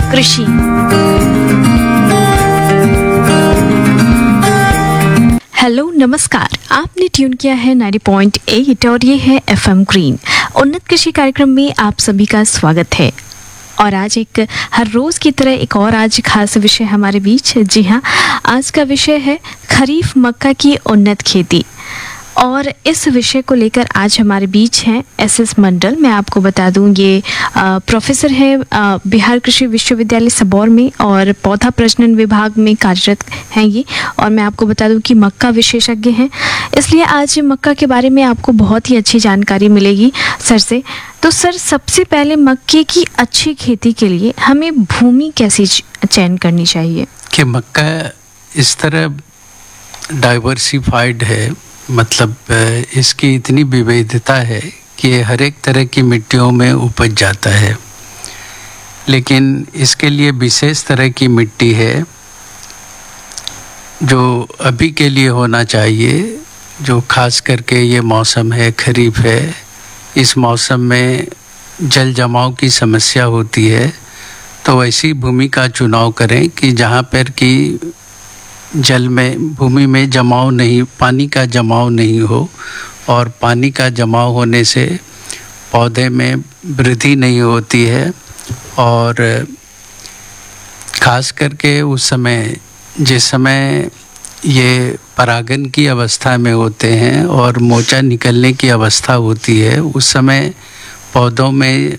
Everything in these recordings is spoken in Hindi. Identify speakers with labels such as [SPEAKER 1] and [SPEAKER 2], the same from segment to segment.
[SPEAKER 1] कृषि। हेलो नमस्कार, आपने ट्यून किया है 90.8 और ये है एफएम ग्रीन। उन्नत कृषि कार्यक्रम में आप सभी का स्वागत है। और आज एक हर रोज़ की तरह एक और आज खास विषय हमारे बीच। जी हाँ, आज का विषय है खरीफ मक्का की उन्नत खेती। और इस विषय को लेकर आज हमारे बीच हैं एसएस मंडल। मैं आपको बता दूं, ये प्रोफेसर है बिहार कृषि विश्वविद्यालय सबौर में और पौधा प्रजनन विभाग में कार्यरत हैं ये। और मैं आपको बता दूं कि मक्का विशेषज्ञ हैं, इसलिए आज मक्का के बारे में आपको बहुत ही अच्छी जानकारी मिलेगी सर से। तो सर, सबसे पहले मक्के की अच्छी खेती के लिए हमें भूमि कैसी चयन करनी चाहिए?
[SPEAKER 2] कि मक्का इस तरह डाइवर्सिफाइड है, मतलब इसकी इतनी विविधता है कि हर एक तरह की मिट्टियों में उपज जाता है। लेकिन इसके लिए विशेष तरह की मिट्टी है जो अभी के लिए होना चाहिए, जो खास करके ये मौसम है, खरीफ है। इस मौसम में जल जमाव की समस्या होती है, तो ऐसी भूमि का चुनाव करें कि जहाँ पर कि जल में, भूमि में जमाव नहीं, पानी का जमाव नहीं हो। और पानी का जमाव होने से पौधे में वृद्धि नहीं होती है। और ख़ास करके उस समय, जिस समय ये परागन की अवस्था में होते हैं और मोचा निकलने की अवस्था होती है, उस समय पौधों में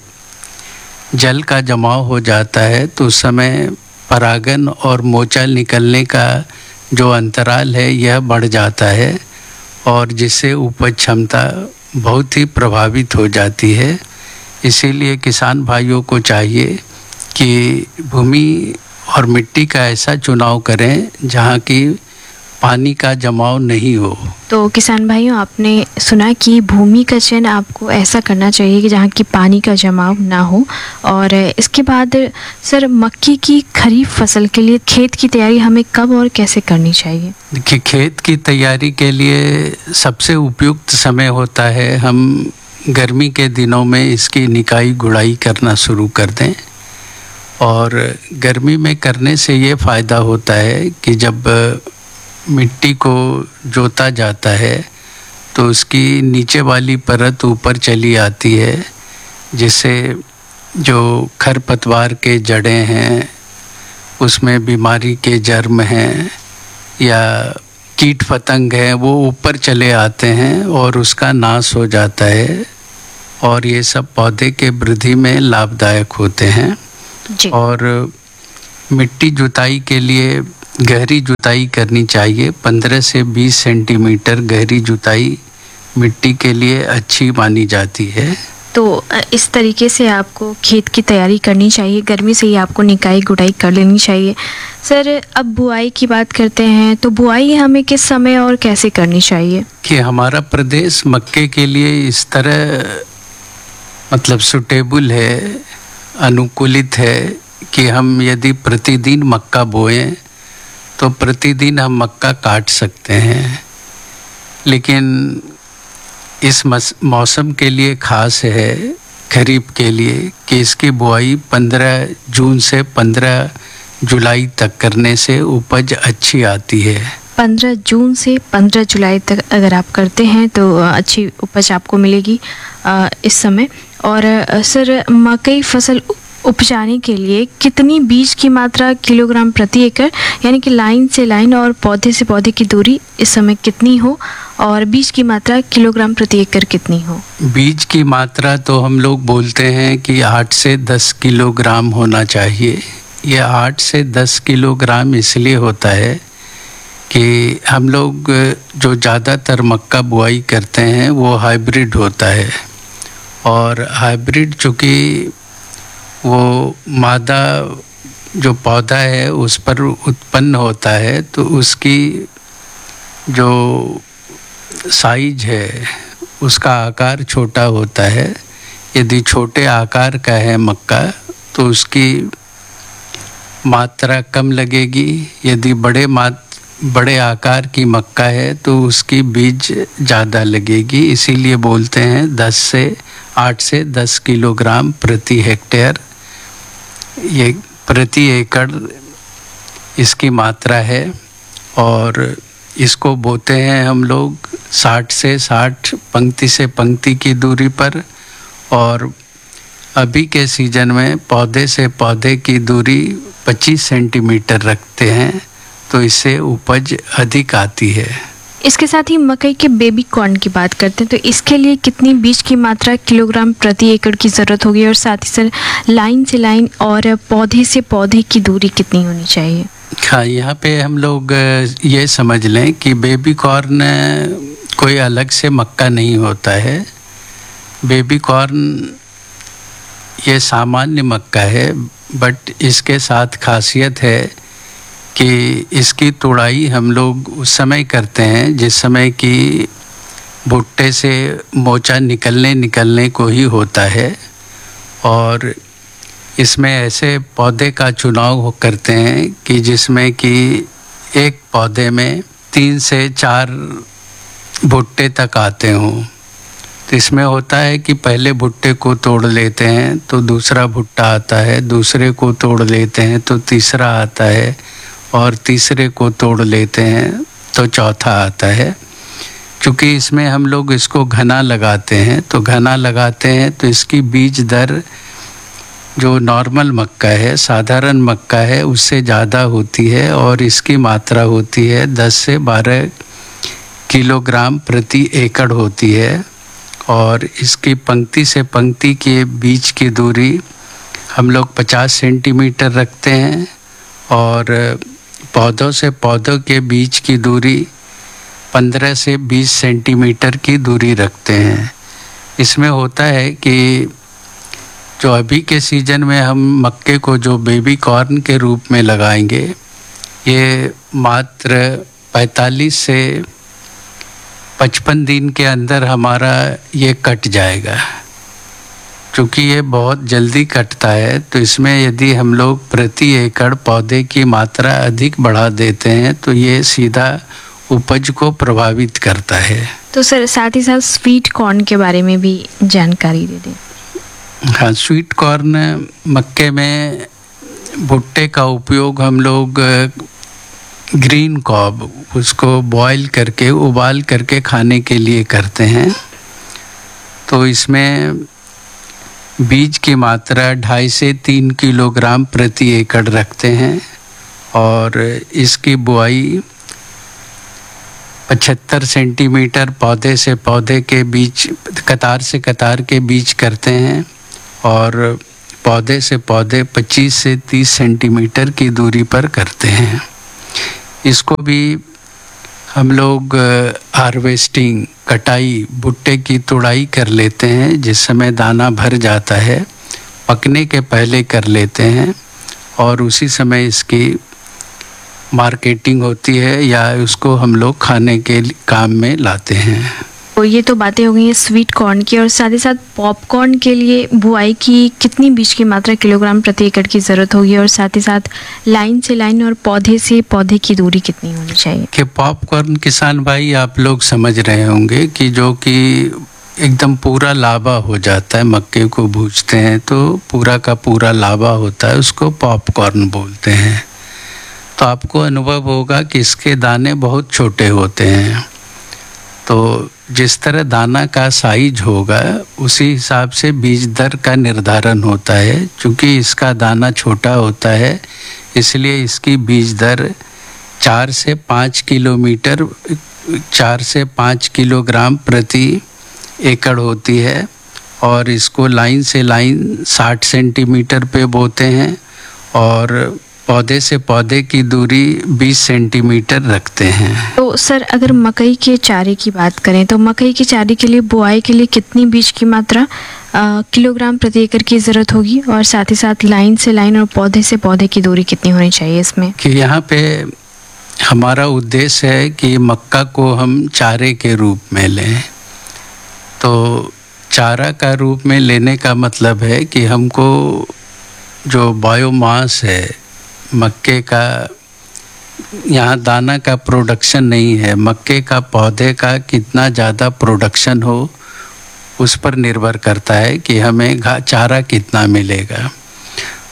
[SPEAKER 2] जल का जमाव हो जाता है। तो उस समय परागन और मोचा निकलने का जो अंतराल है यह बढ़ जाता है और जिससे उपज क्षमता बहुत ही प्रभावित हो जाती है। इसीलिए किसान भाइयों को चाहिए कि भूमि और मिट्टी का ऐसा चुनाव करें जहाँ की पानी का जमाव नहीं हो।
[SPEAKER 1] तो किसान भाइयों, आपने सुना कि भूमि का चयन आपको ऐसा करना चाहिए कि जहाँ की पानी का जमाव ना हो। और इसके बाद सर, मक्की की खरीफ फसल के लिए खेत की तैयारी हमें कब और कैसे करनी चाहिए?
[SPEAKER 2] देखिए, खेत की तैयारी के लिए सबसे उपयुक्त समय होता है, हम गर्मी के दिनों में इसकी निकाई गुड़ाई करना शुरू कर दें। और गर्मी में करने से ये फ़ायदा होता है कि जब मिट्टी को जोता जाता है तो उसकी नीचे वाली परत ऊपर चली आती है, जिससे जो खरपतवार के जड़ें हैं, उसमें बीमारी के जर्म हैं या कीट पतंग हैं, वो ऊपर चले आते हैं और उसका नाश हो जाता है। और ये सब पौधे के वृद्धि में लाभदायक होते हैं जी। और मिट्टी जुताई के लिए गहरी जुताई करनी चाहिए। 15 से 20 सेंटीमीटर गहरी जुताई मिट्टी के लिए अच्छी मानी जाती है।
[SPEAKER 1] तो इस तरीके से आपको खेत की तैयारी करनी चाहिए, गर्मी से ही आपको निकाई गुड़ाई कर लेनी चाहिए। सर, अब बुआई की बात करते हैं, तो बुआई हमें किस समय और कैसे करनी चाहिए?
[SPEAKER 2] कि हमारा प्रदेश मक्के के लिए इस तरह मतलब सुटेबल है, अनुकूलित है कि हम यदि प्रतिदिन मक्का बोएं तो प्रतिदिन हम मक्का काट सकते हैं। लेकिन इस मौसम के लिए ख़ास है, खरीफ के लिए, कि इसकी बुआई 15 जून से 15 जुलाई तक करने से उपज अच्छी आती है।
[SPEAKER 1] 15 जून से 15 जुलाई तक अगर आप करते हैं तो अच्छी उपज आपको मिलेगी इस समय। और सर, मकई फसल उपजाने के लिए कितनी बीज की मात्रा किलोग्राम प्रति एकड़, यानी कि लाइन से लाइन और पौधे से पौधे की दूरी इस समय कितनी हो, और बीज की मात्रा किलोग्राम प्रति एकड़ कितनी हो?
[SPEAKER 2] बीज की मात्रा तो हम लोग बोलते हैं कि 8 से 10 किलोग्राम होना चाहिए। ये 8 से 10 किलोग्राम इसलिए होता है कि हम लोग जो ज़्यादातर मक्का बुआई करते हैं वो हाइब्रिड होता है। और हाइब्रिड चूँकि वो मादा जो पौधा है उस पर उत्पन्न होता है, तो उसकी जो साइज है उसका आकार छोटा होता है। यदि छोटे आकार का है मक्का तो उसकी मात्रा कम लगेगी। यदि बड़े आकार की मक्का है तो उसकी बीज ज़्यादा लगेगी। इसीलिए बोलते हैं 8 से 10 किलोग्राम प्रति हेक्टेयर ये प्रति एकड़ इसकी मात्रा है और इसको बोते हैं हम लोग 60 से 60 पंक्ति से पंक्ति की दूरी पर। और अभी के सीजन में पौधे से पौधे की दूरी 25 सेंटीमीटर रखते हैं, तो इससे उपज अधिक आती है।
[SPEAKER 1] इसके साथ ही मकई के बेबी कॉर्न की बात करते हैं, तो इसके लिए कितनी बीज की मात्रा किलोग्राम प्रति एकड़ की ज़रूरत होगी, और साथ ही सर लाइन से लाइन और पौधे से पौधे की दूरी कितनी होनी चाहिए?
[SPEAKER 2] हाँ, यहाँ पे हम लोग ये समझ लें कि बेबी कॉर्न कोई अलग से मक्का नहीं होता है। बेबी कॉर्न ये सामान्य मक्का है, बट इसके साथ खासियत है कि इसकी तुड़ाई हम लोग उस समय करते हैं जिस समय कि भुट्टे से मोचा निकलने को ही होता है। और इसमें ऐसे पौधे का चुनाव करते हैं कि जिसमें कि एक पौधे में 3 से 4 भुट्टे तक आते हों। तो इसमें होता है कि पहले भुट्टे को तोड़ लेते हैं तो दूसरा भुट्टा आता है, दूसरे को तोड़ लेते हैं तो तीसरा आता है, और तीसरे को तोड़ लेते हैं तो चौथा आता है। क्योंकि इसमें हम लोग इसको घना लगाते हैं, तो घना लगाते हैं तो इसकी बीज दर जो नॉर्मल मक्का है, साधारण मक्का है, उससे ज़्यादा होती है और इसकी मात्रा होती है 10 से 12 किलोग्राम प्रति एकड़ होती है। और इसकी पंक्ति से पंक्ति के बीच की दूरी हम लोग 50 सेंटीमीटर रखते हैं और पौधों से पौधों के बीच की दूरी 15 से 20 सेंटीमीटर की दूरी रखते हैं। इसमें होता है कि जो अभी के सीजन में हम मक्के को जो बेबी कॉर्न के रूप में लगाएंगे, ये मात्र 45 से 55 दिन के अंदर हमारा ये कट जाएगा। क्योंकि ये बहुत जल्दी कटता है, तो इसमें यदि हम लोग प्रति एकड़ पौधे की मात्रा अधिक बढ़ा देते हैं तो ये सीधा उपज को प्रभावित करता है।
[SPEAKER 1] तो सर साथ ही साथ स्वीट कॉर्न के बारे में भी जानकारी दे दें।
[SPEAKER 2] हाँ, स्वीट कॉर्न मक्के में भुट्टे का उपयोग हम लोग ग्रीन कॉब, उसको बॉईल करके उबाल करके खाने के लिए करते हैं। तो इसमें बीज की मात्रा 2.5 से 3 किलोग्राम प्रति एकड़ रखते हैं और इसकी बुआई 75 सेंटीमीटर पौधे से पौधे के बीच, कतार से कतार के बीच करते हैं और पौधे से पौधे 25 से 30 सेंटीमीटर की दूरी पर करते हैं। इसको भी हम लोग हार्वेस्टिंग, कटाई, भुट्टे की तुड़ाई कर लेते हैं। जिस समय दाना भर जाता है पकने के पहले कर लेते हैं और उसी समय इसकी मार्केटिंग होती है या उसको हम लोग खाने के काम में लाते हैं।
[SPEAKER 1] तो ये तो बातें हो गई हैं स्वीट कॉर्न की, और साथ ही साथ पॉपकॉर्न के लिए बुआई की कितनी बीज की मात्रा किलोग्राम प्रति एकड़ की ज़रूरत होगी, और साथ ही साथ लाइन से लाइन और पौधे से पौधे की दूरी कितनी होनी चाहिए?
[SPEAKER 2] कि पॉपकॉर्न किसान भाई आप लोग समझ रहे होंगे कि जो कि एकदम पूरा लावा हो जाता है, मक्के को भूजते हैं तो पूरा का पूरा लावा होता है, उसको पॉपकॉर्न बोलते हैं। तो आपको अनुभव होगा कि इसके दाने बहुत छोटे होते हैं। तो जिस तरह दाना का साइज होगा उसी हिसाब से बीज दर का निर्धारण होता है। क्योंकि इसका दाना छोटा होता है इसलिए इसकी बीज दर 4 से 5 किलोग्राम प्रति एकड़ होती है। और इसको लाइन से लाइन 60 सेंटीमीटर पे बोते हैं और पौधे से पौधे की दूरी 20 सेंटीमीटर रखते हैं।
[SPEAKER 1] तो सर अगर मकई के चारे की बात करें तो मकई के चारे के लिए बुआई के लिए कितनी बीज की मात्रा किलोग्राम प्रति एकड़ की ज़रूरत होगी, और साथ ही साथ लाइन से लाइन और पौधे से पौधे की दूरी कितनी होनी चाहिए इसमें?
[SPEAKER 2] कि यहाँ पे हमारा उद्देश्य है कि मक्का को हम चारे के रूप में लें। तो चारा का रूप में लेने का मतलब है कि हमको जो बायोमास है मक्के का, यहाँ दाना का प्रोडक्शन नहीं है, मक्के का पौधे का कितना ज़्यादा प्रोडक्शन हो उस पर निर्भर करता है कि हमें चारा कितना मिलेगा।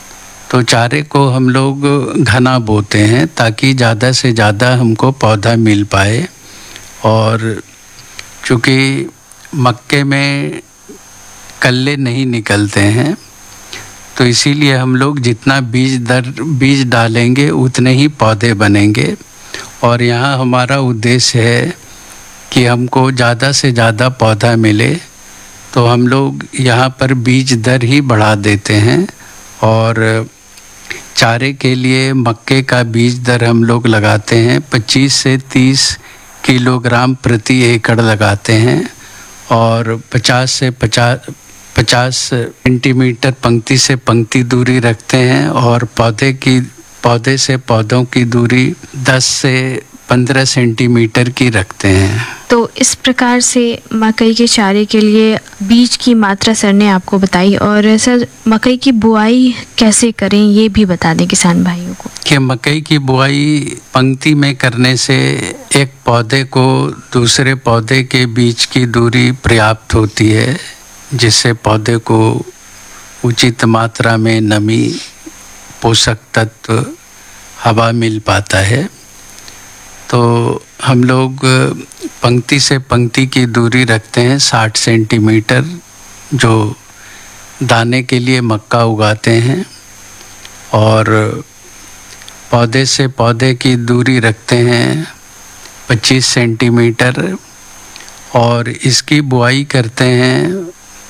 [SPEAKER 2] तो चारे को हम लोग घना बोते हैं ताकि ज़्यादा से ज़्यादा हमको पौधा मिल पाए। और चूँकि मक्के में कल्ले नहीं निकलते हैं तो इसीलिए हम लोग जितना बीज डालेंगे उतने ही पौधे बनेंगे। और यहाँ हमारा उद्देश्य है कि हमको ज़्यादा से ज़्यादा पौधा मिले, तो हम लोग यहाँ पर बीज दर ही बढ़ा देते हैं। और चारे के लिए मक्के का बीज दर हम लोग लगाते हैं 25 से 30 किलोग्राम प्रति एकड़ लगाते हैं। और 50 से 50 सेंटीमीटर पंक्ति से पंक्ति दूरी रखते हैं। और पौधे से पौधों की दूरी 10 से 15 सेंटीमीटर की रखते हैं।
[SPEAKER 1] तो इस प्रकार से मकई के चारे के लिए बीज की मात्रा सर ने आपको बताई। और सर मकई की बुआई कैसे करें ये भी बता दें किसान भाइयों को।
[SPEAKER 2] कि मकई की बुआई पंक्ति में करने से एक पौधे को दूसरे पौधे के बीच की दूरी पर्याप्त होती है, जिससे पौधे को उचित मात्रा में नमी, पोषक तत्व, हवा मिल पाता है। तो हम लोग पंक्ति से पंक्ति की दूरी रखते हैं 60 सेंटीमीटर, जो दाने के लिए मक्का उगाते हैं। और पौधे से पौधे की दूरी रखते हैं 25 सेंटीमीटर। और इसकी बुआई करते हैं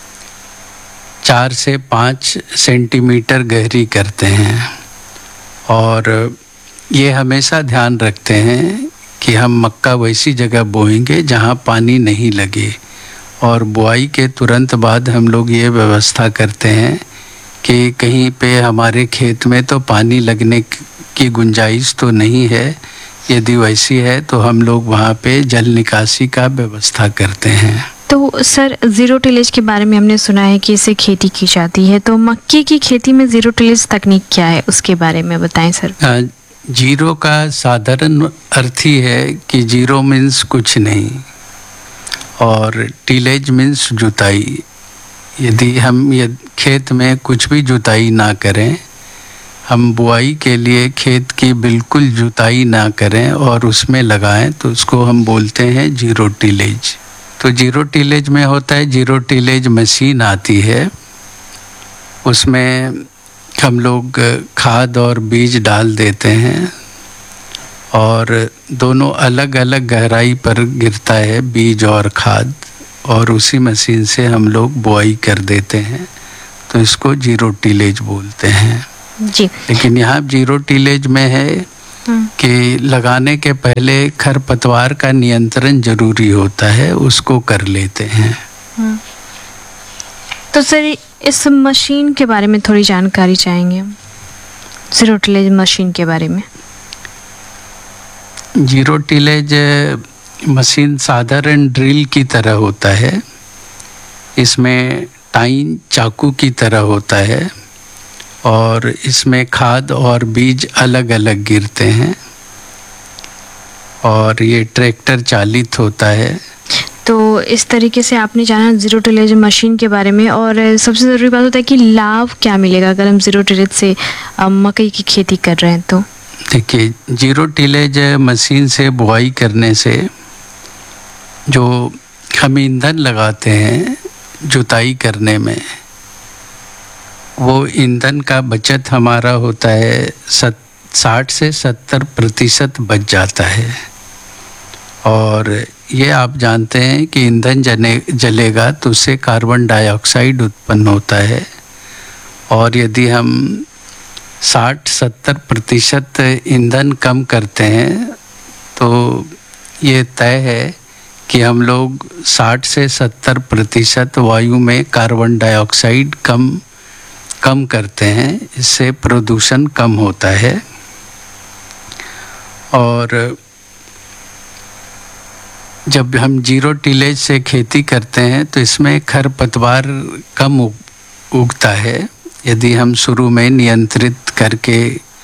[SPEAKER 2] 4 से 5 सेंटीमीटर गहरी करते हैं। और ये हमेशा ध्यान रखते हैं कि हम मक्का वैसी जगह बोएंगे जहाँ पानी नहीं लगे। और बुआई के तुरंत बाद हम लोग ये व्यवस्था करते हैं कि कहीं पे हमारे खेत में तो पानी लगने की गुंजाइश तो नहीं है। यदि वैसी है तो हम लोग वहाँ पे जल निकासी का व्यवस्था करते हैं।
[SPEAKER 1] तो सर ज़ीरो टिलेज के बारे में हमने सुना है कि इससे खेती की जाती है, तो मक्के की खेती में ज़ीरो टिलेज तकनीक क्या है उसके बारे में बताएं सर।
[SPEAKER 2] जीरो का साधारण अर्थ ही है कि जीरो मीन्स कुछ नहीं और टिलेज मीन्स जुताई। यदि हम ये खेत में कुछ भी जुताई ना करें, हम बुआई के लिए खेत की बिल्कुल जुताई ना करें और उसमें लगाएं, तो उसको हम बोलते हैं जीरो टिलेज। तो जीरो टिलेज में होता है, जीरो टिलेज मशीन आती है, उसमें हम लोग खाद और बीज डाल देते हैं और दोनों अलग अलग गहराई पर गिरता है बीज और खाद, और उसी मशीन से हम लोग बुआई कर देते हैं। तो इसको जीरो टिलेज बोलते हैं
[SPEAKER 1] जी।
[SPEAKER 2] लेकिन यहाँ जीरो टिलेज में है कि लगाने के पहले खरपतवार का नियंत्रण जरूरी होता है, उसको कर लेते हैं।
[SPEAKER 1] तो सर इस मशीन के बारे में थोड़ी जानकारी चाहेंगे हम, जीरो टिलेज मशीन के बारे में।
[SPEAKER 2] जीरो टिलेज मशीन साधारण ड्रिल की तरह होता है। इसमें टाइन चाकू की तरह होता है और इसमें खाद और बीज अलग अलग गिरते हैं और ये ट्रैक्टर चालित होता है।
[SPEAKER 1] तो इस तरीके से आपने जाना जीरो टिलेज मशीन के बारे में। और सबसे ज़रूरी बात होता है कि लाभ क्या मिलेगा अगर हम जीरो टिलेज से मकई की खेती कर रहे हैं। तो
[SPEAKER 2] देखिए, जीरो टिलेज मशीन से बुआई करने से जो हम ईंधन लगाते हैं जुताई करने में, वो ईंधन का बचत हमारा होता है 60 से 70% बच जाता है। और ये आप जानते हैं कि ईंधन जलेगा तो उससे कार्बन डाइऑक्साइड उत्पन्न होता है, और यदि हम 60-70% ईंधन कम करते हैं तो ये तय है कि हम लोग 60 से 70% वायु में कार्बन डाइऑक्साइड कम करते हैं। इससे प्रदूषण कम होता है। और जब हम जीरो टिलेज से खेती करते हैं तो इसमें खरपतवार कम उगता है, यदि हम शुरू में नियंत्रित करके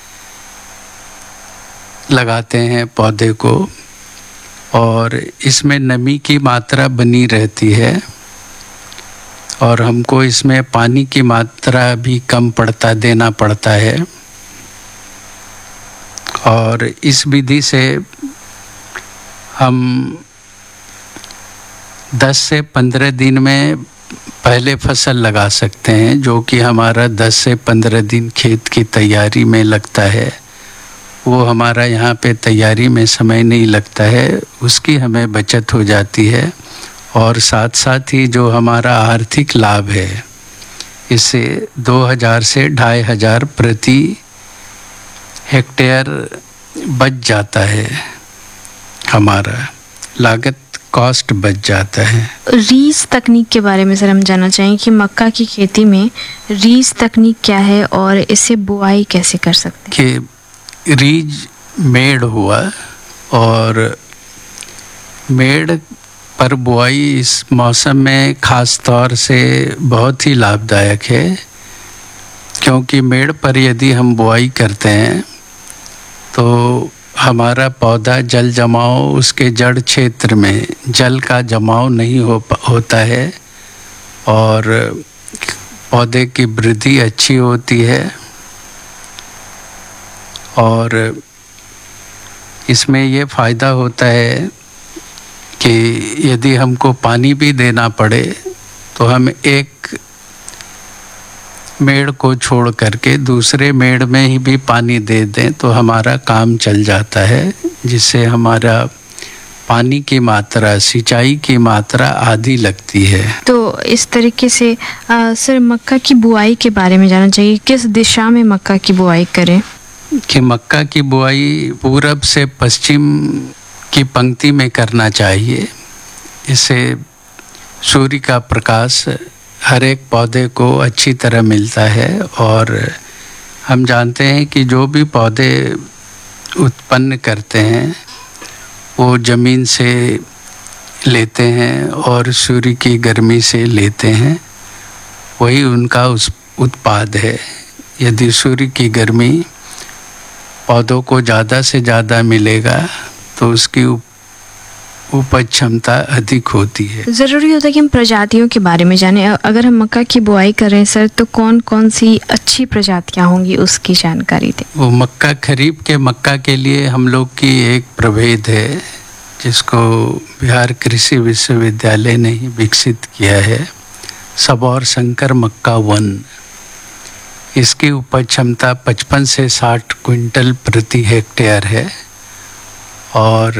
[SPEAKER 2] लगाते हैं पौधे को, और इसमें नमी की मात्रा बनी रहती है। और हमको इसमें पानी की मात्रा भी कम देना पड़ता है। और इस विधि से हम 10 से 15 दिन में पहले फसल लगा सकते हैं, जो कि हमारा 10 से 15 दिन खेत की तैयारी में लगता है। वो हमारा यहाँ पे तैयारी में समय नहीं लगता है, उसकी हमें बचत हो जाती है। और साथ साथ ही जो हमारा आर्थिक लाभ है, इससे 2000 से 2500 प्रति हेक्टेयर बच जाता है, हमारा लागत कॉस्ट बच जाता है।
[SPEAKER 1] रीज तकनीक के बारे में सर हम जानना चाहेंगे कि मक्का की खेती में रीज तकनीक क्या है और इसे बुआई कैसे कर सकते हैं?
[SPEAKER 2] कि रीज मेड़ हुआ, और मेड़ पर बुआई इस मौसम में ख़ास तौर से बहुत ही लाभदायक है, क्योंकि मेड़ पर यदि हम बुआई करते हैं तो हमारा पौधा जल जमाव, उसके जड़ क्षेत्र में जल का जमाव नहीं होता है और पौधे की वृद्धि अच्छी होती है। और इसमें ये फ़ायदा होता है कि यदि हमको पानी भी देना पड़े तो हम एक मेड़ को छोड़ करके दूसरे मेड़ में ही भी पानी दे दें तो हमारा काम चल जाता है, जिससे हमारा पानी की मात्रा, सिंचाई की मात्रा आधी लगती है।
[SPEAKER 1] तो इस तरीके से सर मक्का की बुआई के बारे में जानना चाहिए, किस दिशा में मक्का की बुआई करें?
[SPEAKER 2] कि मक्का की बुआई पूरब से पश्चिम की पंक्ति में करना चाहिए। इससे सूर्य का प्रकाश हर एक पौधे को अच्छी तरह मिलता है। और हम जानते हैं कि जो भी पौधे उत्पन्न करते हैं वो ज़मीन से लेते हैं और सूर्य की गर्मी से लेते हैं, वही उनका उस उत्पाद है। यदि सूर्य की गर्मी पौधों को ज़्यादा से ज़्यादा मिलेगा तो उसकी उपज क्षमता अधिक होती है।
[SPEAKER 1] ज़रूरी होता है कि हम प्रजातियों के बारे में जानें। अगर हम मक्का की बुआई करें सर तो कौन कौन सी अच्छी प्रजातियां होंगी, उसकी जानकारी दें।
[SPEAKER 2] वो मक्का, खरीफ के मक्का के लिए हम लोग की एक प्रभेद है जिसको बिहार कृषि विश्वविद्यालय ने ही विकसित किया है, सबौर शंकर मक्का 1। इसकी उपज क्षमता 55 से 60 क्विंटल प्रति हेक्टेयर है और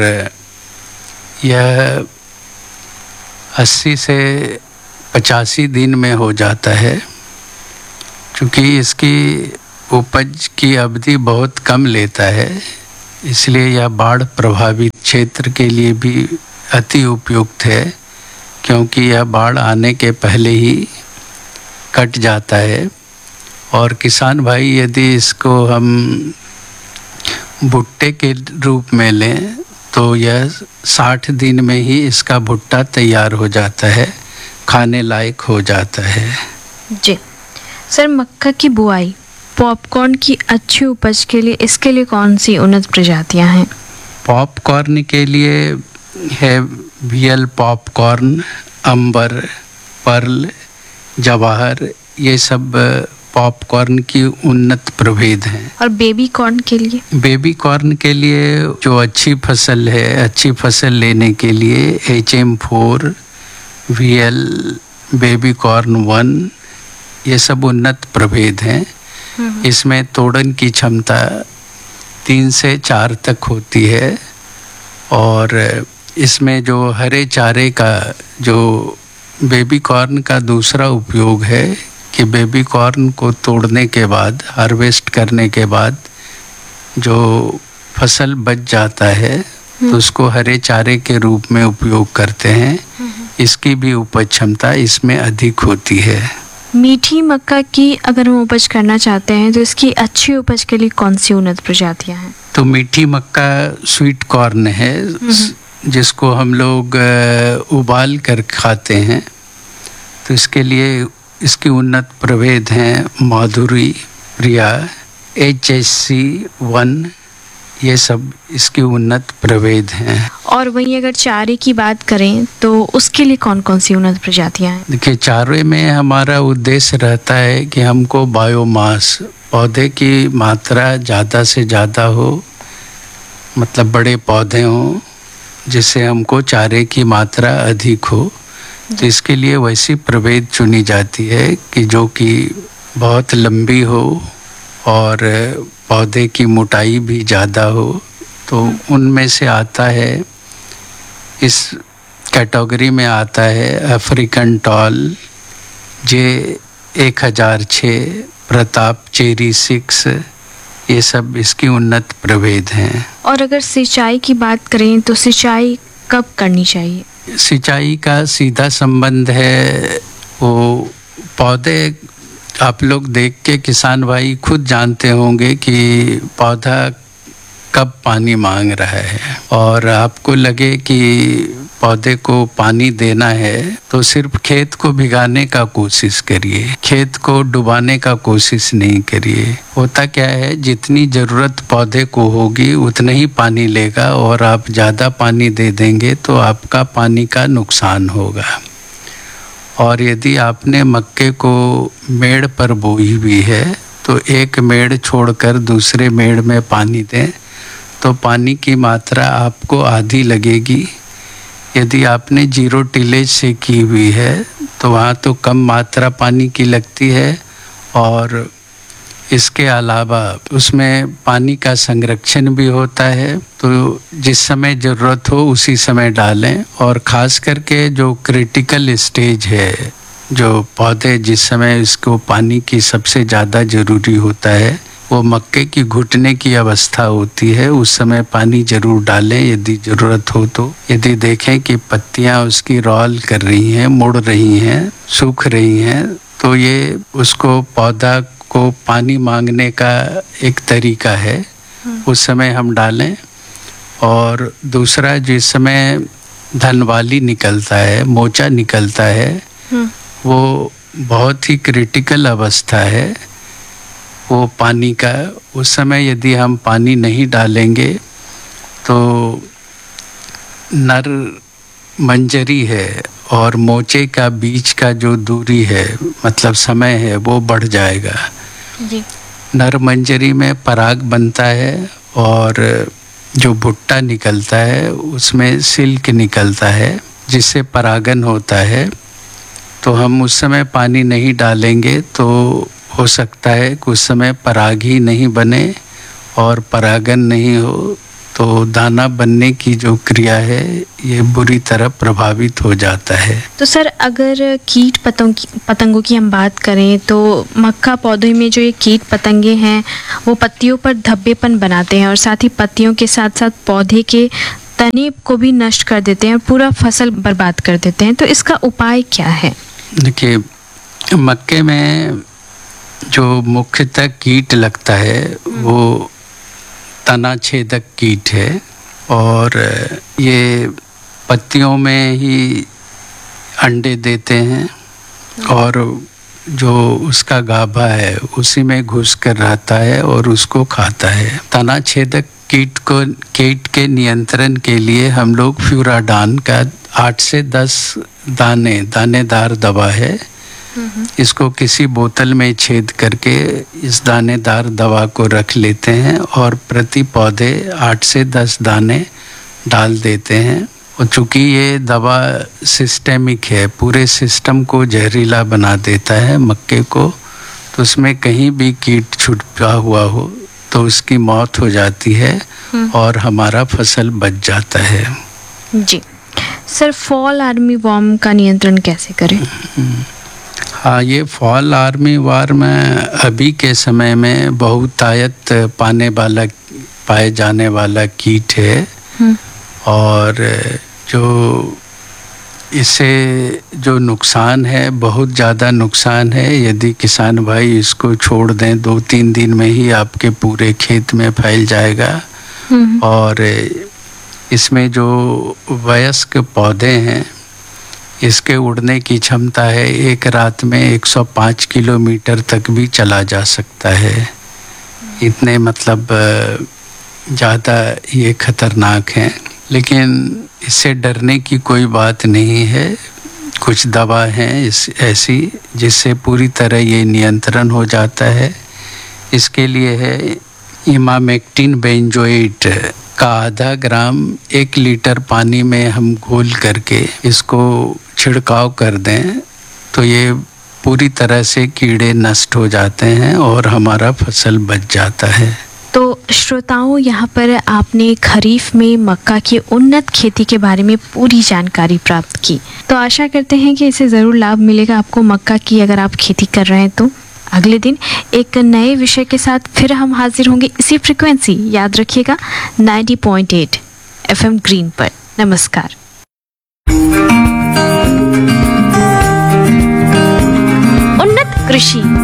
[SPEAKER 2] यह 80 से 85 दिन में हो जाता है। क्योंकि इसकी उपज की अवधि बहुत कम लेता है, इसलिए यह बाढ़ प्रभावित क्षेत्र के लिए भी अति उपयुक्त है, क्योंकि यह बाढ़ आने के पहले ही कट जाता है। और किसान भाई यदि इसको हम भुट्टे के रूप में लें तो यह 60 दिन में ही इसका भुट्टा तैयार हो जाता है, खाने लायक हो जाता है।
[SPEAKER 1] जी सर, मक्का की बुआई पॉपकॉर्न की अच्छी उपज के लिए, इसके लिए कौन सी उन्नत प्रजातियां हैं?
[SPEAKER 2] पॉपकॉर्न के लिए है VL पॉपकॉर्न, अंबर, पर्ल, जवाहर, ये सब पॉपकॉर्न की उन्नत प्रभेद हैं।
[SPEAKER 1] और बेबी कॉर्न के लिए?
[SPEAKER 2] बेबी कॉर्न के लिए जो अच्छी फसल है, अच्छी फसल लेने के लिए HM4, VL, बेबी कॉर्न 1, ये सब उन्नत प्रभेद हैं। इसमें तोड़न की क्षमता 3 से 4 तक होती है। और इसमें जो हरे चारे का, जो बेबी कॉर्न का दूसरा उपयोग है कि बेबी कॉर्न को तोड़ने के बाद, हार्वेस्ट करने के बाद जो फसल बच जाता है तो उसको हरे चारे के रूप में उपयोग करते हैं। इसकी भी उपज क्षमता इसमें अधिक होती है।
[SPEAKER 1] मीठी मक्का की अगर हम उपज करना चाहते हैं तो इसकी अच्छी उपज के लिए कौन सी उन्नत प्रजातियां हैं?
[SPEAKER 2] तो मीठी मक्का स्वीट कॉर्न है, जिसको हम लोग उबाल कर खाते हैं। तो इसके लिए इसकी उन्नत प्रभेद हैं माधुरी, प्रिया, HSC 1, ये सब इसकी उन्नत प्रभेद हैं।
[SPEAKER 1] और वहीं अगर चारे की बात करें तो उसके लिए कौन कौन सी उन्नत प्रजातियां हैं?
[SPEAKER 2] देखिए, चारे में हमारा उद्देश्य रहता है कि हमको बायोमास, पौधे की मात्रा ज़्यादा से ज़्यादा हो, मतलब बड़े पौधे हों जिससे हमको चारे की मात्रा अधिक हो। तो इसके लिए वैसी प्रभेद चुनी जाती है कि जो कि बहुत लंबी हो और पौधे की मोटाई भी ज़्यादा हो। तो उनमें से आता है, इस कैटेगरी में आता है African toll, J1006, Pratap cherry 6, ये सब इसकी उन्नत प्रभेद हैं।
[SPEAKER 1] और अगर सिंचाई की बात करें तो सिंचाई कब करनी चाहिए?
[SPEAKER 2] सिंचाई का सीधा संबंध है, वो पौधे आप लोग देख के किसान भाई खुद जानते होंगे कि पौधा कब पानी मांग रहा है। और आपको लगे कि पौधे को पानी देना है तो सिर्फ खेत को भिगाने का कोशिश करिए, खेत को डुबाने का कोशिश नहीं करिए। होता क्या है, जितनी ज़रूरत पौधे को होगी उतना ही पानी लेगा, और आप ज़्यादा पानी दे देंगे तो आपका पानी का नुकसान होगा। और यदि आपने मक्के को मेड़ पर बोई हुई है तो एक मेड़ छोड़कर दूसरे मेड़ में पानी दें तो पानी की मात्रा आपको आधी लगेगी। यदि आपने जीरो टिलेज से की हुई है तो वहाँ तो कम मात्रा पानी की लगती है, और इसके अलावा उसमें पानी का संरक्षण भी होता है। तो जिस समय ज़रूरत हो उसी समय डालें। और ख़ास करके जो क्रिटिकल स्टेज है, जो पौधे जिस समय इसको पानी की सबसे ज़्यादा ज़रूरी होता है, वो मक्के की घुटने की अवस्था होती है, उस समय पानी ज़रूर डालें यदि ज़रूरत हो तो। यदि देखें कि पत्तियाँ उसकी रॉल कर रही हैं, मुड़ रही हैं, सूख रही हैं, तो ये उसको पौधा को पानी मांगने का एक तरीका है, उस समय हम डालें। और दूसरा, जिस समय धनवाली निकलता है, मोचा निकलता है, वो बहुत ही क्रिटिकल अवस्था है वो पानी का। उस समय यदि हम पानी नहीं डालेंगे तो नर मंजरी है और मोचे का बीच का जो दूरी है, मतलब समय है, वो बढ़ जाएगा
[SPEAKER 1] जी।
[SPEAKER 2] नर मंजरी में पराग बनता है और जो भुट्टा निकलता है उसमें सिल्क निकलता है जिससे परागन होता है। तो हम उस समय पानी नहीं डालेंगे तो हो सकता है कि उस समय पराग ही नहीं बने और परागन नहीं हो, तो दाना बनने की जो क्रिया है ये बुरी तरह प्रभावित हो जाता है।
[SPEAKER 1] तो सर, अगर कीट पतंगों की हम बात करें तो मक्का पौधे में जो ये कीट पतंगे हैं वो पत्तियों पर धब्बेपन बनाते हैं और साथ ही पत्तियों के साथ साथ पौधे के तने को भी नष्ट कर देते हैं और पूरा फसल बर्बाद कर देते हैं। तो इसका उपाय क्या है?
[SPEAKER 2] देखिए, मक्के में जो मुख्यतः कीट लगता है वो तना छेदक कीट है, और ये पत्तियों में ही अंडे देते हैं और जो उसका गाभा है उसी में घुस कर रहता है और उसको खाता है। तना छेदक कीट के नियंत्रण के लिए हम लोग फ्यूराडान का 8 से 10 दानेदार दवा है, इसको किसी बोतल में छेद करके इस दानेदार दवा को रख लेते हैं और प्रति पौधे 8 से 10 दाने डाल देते हैं। और चूँकि ये दवा सिस्टेमिक है, पूरे सिस्टम को जहरीला बना देता है मक्के को, तो उसमें कहीं भी कीट छुपा हुआ हो तो उसकी मौत हो जाती है और हमारा फसल बच जाता है।
[SPEAKER 1] जी सर, फॉल आर्मी वर्म का नियंत्रण कैसे करें?
[SPEAKER 2] हाँ, ये फॉल आर्मी वर्म अभी के समय में बहुतायत पाए जाने वाला कीट है, और जो इससे जो नुकसान है, बहुत ज़्यादा नुकसान है। यदि किसान भाई इसको छोड़ दें 2-3 दिन में ही आपके पूरे खेत में फैल जाएगा। और इसमें जो वयस्क पौधे हैं इसके उड़ने की क्षमता है, एक रात में 105 किलोमीटर तक भी चला जा सकता है। इतने मतलब ज़्यादा ये खतरनाक हैं, लेकिन इससे डरने की कोई बात नहीं है। कुछ दवा हैं ऐसी जिससे पूरी तरह ये नियंत्रण हो जाता है। इसके लिए है इमामेक्टिन बेंजोएट का आधा ग्राम 1 लीटर पानी में हम घोल करके इसको छिड़काव कर दें तो ये पूरी तरह से कीड़े नष्ट हो जाते हैं और हमारा फसल बच जाता है।
[SPEAKER 1] तो श्रोताओं, यहाँ पर आपने खरीफ में मक्का की उन्नत खेती के बारे में पूरी जानकारी प्राप्त की। तो आशा करते हैं कि इसे ज़रूर लाभ मिलेगा आपको मक्का की, अगर आप खेती कर रहे हैं तो। अगले दिन एक नए विषय के साथ फिर हम हाजिर होंगे इसी फ्रिक्वेंसी, याद रखिएगा 90.8 FM ग्रीन पर। नमस्कार। उन्नत कृषि